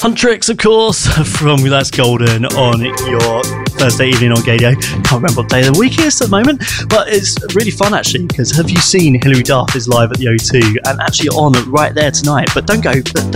Huntrix, of course, from That's Golden on your Thursday evening on Gadio. Can't remember what day of the week it is at the moment, but it's really fun actually, because have you seen Hilary Duff is live at the O2 and actually on right there tonight? But don't go